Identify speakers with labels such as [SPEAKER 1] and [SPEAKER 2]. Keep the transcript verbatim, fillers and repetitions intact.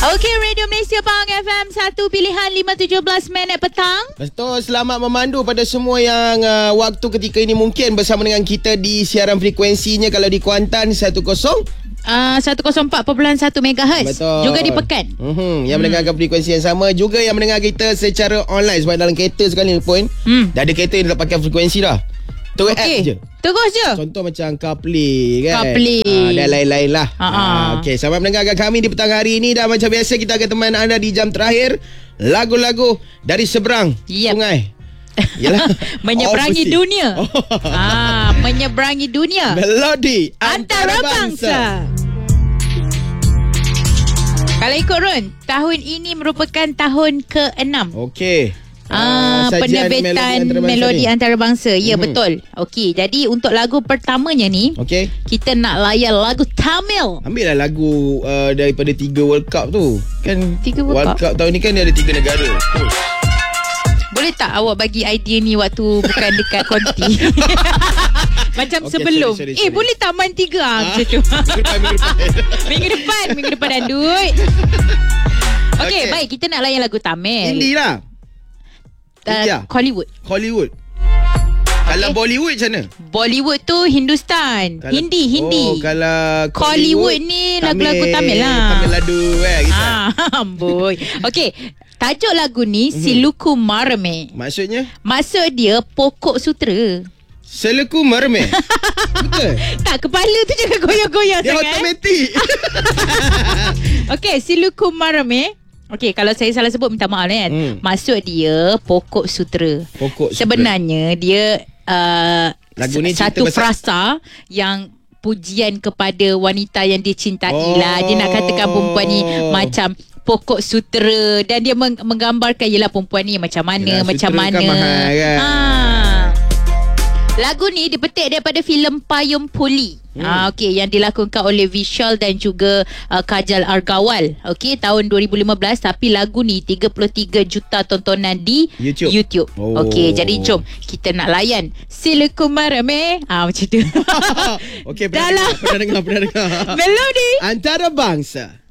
[SPEAKER 1] Okey, Radio Malaysia Pahang F M satu pilihan lima tujuh belas minit petang.
[SPEAKER 2] Betul, selamat memandu pada semua yang uh, waktu ketika ini mungkin bersama dengan kita di siaran frekuensinya. Kalau di Kuantan seratus
[SPEAKER 1] Uh, seratus empat perpuluhan satu megahertz.
[SPEAKER 2] Betul.
[SPEAKER 1] Juga di Pekan.
[SPEAKER 2] Mm-hmm. Yang hmm. mendengarkan frekuensi yang sama. Juga yang mendengar kita secara online. Sebab dalam kereta sekali pun hmm. dah ada kereta yang dah pakai frekuensi dah. Terus okay. app je.
[SPEAKER 1] Terus je.
[SPEAKER 2] Contoh macam CarPlay kan.
[SPEAKER 1] CarPlay
[SPEAKER 2] uh, Dan lain-lain lah.
[SPEAKER 1] uh-huh. uh,
[SPEAKER 2] Okay, selamat mendengarkan kami di petang hari ini. Dan macam biasa kita akan teman anda di jam terakhir. Lagu-lagu dari seberang yep. sungai. Yalah.
[SPEAKER 1] Menyeberangi oh, dunia. Oh. Ah, menyeberangi dunia.
[SPEAKER 2] Melodi
[SPEAKER 1] antarabangsa. Kalau ikut Run, tahun ini merupakan tahun keenam.
[SPEAKER 2] Okey.
[SPEAKER 1] Ah, uh, penerbitan melodi antarabangsa. Ya, mm-hmm. betul. Okey, jadi untuk lagu pertamanya ni, okay. kita nak layan lagu Tamil.
[SPEAKER 2] Ambillah lagu uh, daripada tiga World Cup tu. Kan
[SPEAKER 1] tiga World,
[SPEAKER 2] World Cup? Cup tahun ni kan dia ada tiga negara. Oh.
[SPEAKER 1] Boleh tak awak bagi idea ni waktu bukan dekat konti? Macam okay, sebelum sorry, sorry, sorry. Eh boleh tak main tiga ah, macam tu. Minggu depan Minggu depan Minggu depan Minggu depan dan duit. Okay, okay, baik, kita nak layan lagu Tamil.
[SPEAKER 2] Hindi lah.
[SPEAKER 1] uh, Hollywood.
[SPEAKER 2] Hollywood. Kalau okay. Bollywood macam mana?
[SPEAKER 1] Bollywood tu Hindustan. Kalau, Hindi Hindi.
[SPEAKER 2] Oh, kalau
[SPEAKER 1] Hollywood ni lagu-lagu Tamil lah.
[SPEAKER 2] Tamil ladu eh, gitu.
[SPEAKER 1] Ah, amboi. Okey, tajuk lagu ni mm-hmm. Siluku Marame.
[SPEAKER 2] Maksudnya?
[SPEAKER 1] Maksud dia pokok sutera.
[SPEAKER 2] Siluku Marame. Betul?
[SPEAKER 1] Tak, kepala tu jangan goyang-goyang
[SPEAKER 2] dia
[SPEAKER 1] sangat.
[SPEAKER 2] Dia automatik.
[SPEAKER 1] Okey, Siluku Marame. Okey, kalau saya salah sebut minta maaf kan. Hmm. Maksud dia pokok sutera.
[SPEAKER 2] Pokok sutera.
[SPEAKER 1] Sebenarnya dia uh,
[SPEAKER 2] lagu ni
[SPEAKER 1] satu frasa yang pujian kepada wanita yang dia cintai oh. lah. Dia nak katakan perempuan ni macam pokok sutera dan dia meng- menggambarkan ialah perempuan ni macam mana, yalah, macam mana.
[SPEAKER 2] Kan mahal, kan?
[SPEAKER 1] Ha. Lagu ni dipetik daripada filem Payung Puli. Hmm. Ah, okey, yang dilakonkan oleh Vishal dan juga uh, Kajal Argawal. Okey, tahun dua ribu lima belas, tapi lagu ni tiga puluh tiga juta tontonan di YouTube. YouTube. Oh. Okey, jadi jom kita nak layan Siluku Marame. Ah, macam tu.
[SPEAKER 2] Okey, pernah dengar, pernah dengar, pernah dengar.
[SPEAKER 1] Melodi
[SPEAKER 2] antarabangsa.